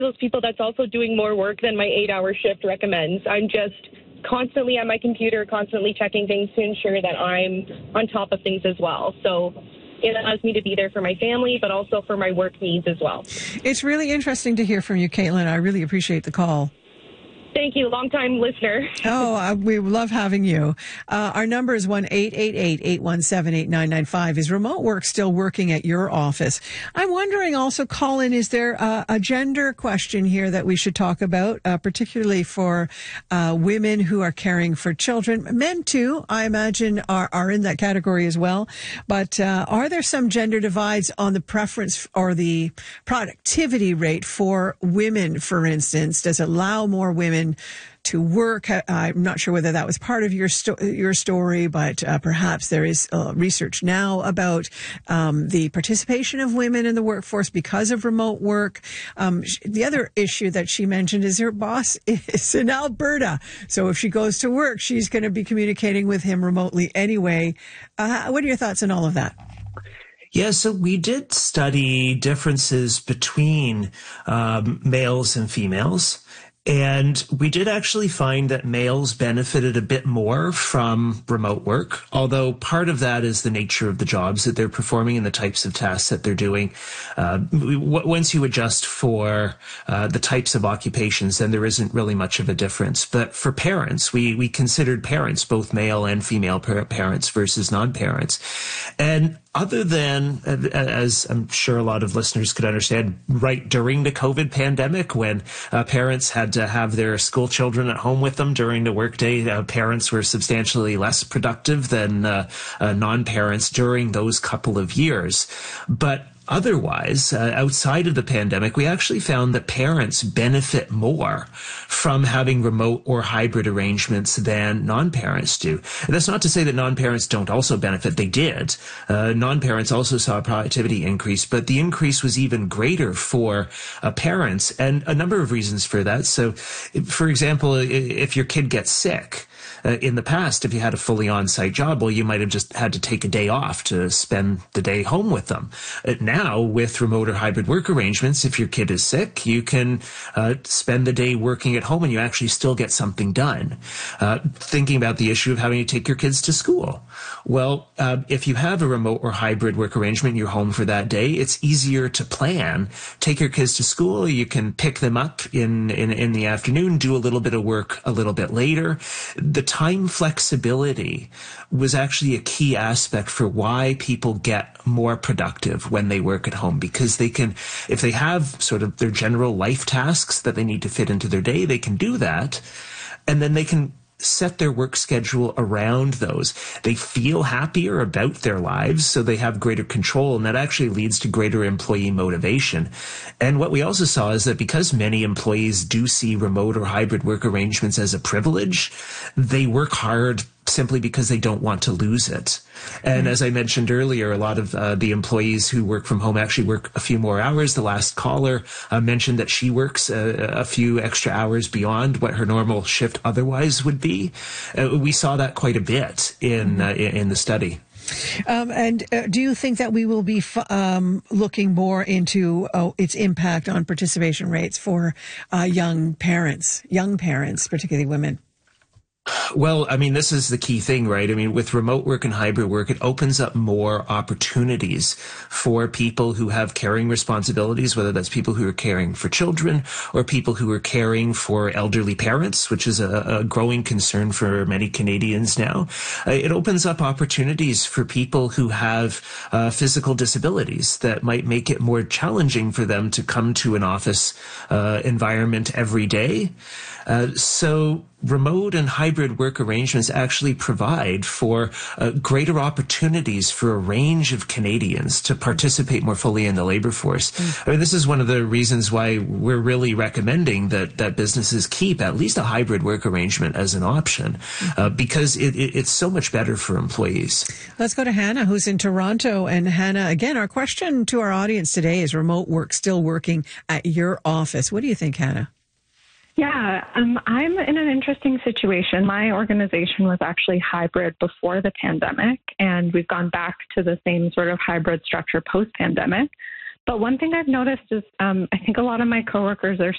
those people that's also doing more work than my 8-hour shift recommends. I'm just constantly on my computer, constantly checking things to ensure that I'm on top of things as well. So it allows me to be there for my family, but also for my work needs as well. It's really interesting to hear from you, Caitlin. I really appreciate the call. Thank you. Long-time listener. We love having you. Our number is 1-888-817-8995. Is remote work still working at your office? I'm wondering also, Colin, is there a gender question here that we should talk about, particularly for women who are caring for children? Men, too, I imagine, are in that category as well. But are there some gender divides on the preference or the productivity rate for women, for instance? Does it allow more women to work? I'm not sure whether that was part of your story, but perhaps there is research now about the participation of women in the workforce because of remote work. The other issue that she mentioned is her boss is in Alberta. So if she goes to work, she's going to be communicating with him remotely anyway. What are your thoughts on all of that? Yeah, so we did study differences between males and females. And we did actually find that males benefited a bit more from remote work, although part of that is the nature of the jobs that they're performing and the types of tasks that they're doing. Once you adjust for the types of occupations, then there isn't really much of a difference. But for parents, we considered parents, both male and female parents versus non-parents. And other than, as I'm sure a lot of listeners could understand, right during the COVID pandemic, when parents had to have their school children at home with them during the workday, parents were substantially less productive than non-parents during those couple of years. But otherwise, outside of the pandemic, we actually found that parents benefit more from having remote or hybrid arrangements than non-parents do. And that's not to say that non-parents don't also benefit. They did. Non-parents also saw a productivity increase, but the increase was even greater for parents, and a number of reasons for that. So, for example, if your kid gets sick, in the past, if you had a fully on-site job, well, you might have just had to take a day off to spend the day home with them. Now, with remote or hybrid work arrangements, if your kid is sick, you can spend the day working at home and you actually still get something done. Thinking about the issue of having to take your kids to school. Well, if you have a remote or hybrid work arrangement, you're home for that day, it's easier to plan. Take your kids to school, you can pick them up in the afternoon, do a little bit of work a little bit later. The time flexibility was actually a key aspect for why people get more productive when they work at home, because they can, if they have sort of their general life tasks that they need to fit into their day, they can do that. And then they can set their work schedule around those. They feel happier about their lives, so they have greater control, and that actually leads to greater employee motivation. And what we also saw is that because many employees do see remote or hybrid work arrangements as a privilege, they work hard simply because they don't want to lose it. And as I mentioned earlier, a lot of the employees who work from home actually work a few more hours. The last caller mentioned that she works a few extra hours beyond what her normal shift otherwise would be. We saw that quite a bit in the study. And do you think that we will be looking more into its impact on participation rates for young parents, particularly women? Well, I mean, this is the key thing, right? I mean, with remote work and hybrid work, it opens up more opportunities for people who have caring responsibilities, whether that's people who are caring for children or people who are caring for elderly parents, which is a growing concern for many Canadians now. It opens up opportunities for people who have physical disabilities that might make it more challenging for them to come to an office environment every day. So remote and hybrid work arrangements actually provide for greater opportunities for a range of Canadians to participate more fully in the labor force. I mean, this is one of the reasons why we're really recommending that businesses keep at least a hybrid work arrangement as an option, because it's so much better for employees. Let's go to Hannah, who's in Toronto. And Hannah, again, our question to our audience today is remote work still working at your office? What do you think, Hannah? Yeah, I'm in an interesting situation. My organization was actually hybrid before the pandemic, and we've gone back to the same sort of hybrid structure post-pandemic. But one thing I've noticed is I think a lot of my coworkers are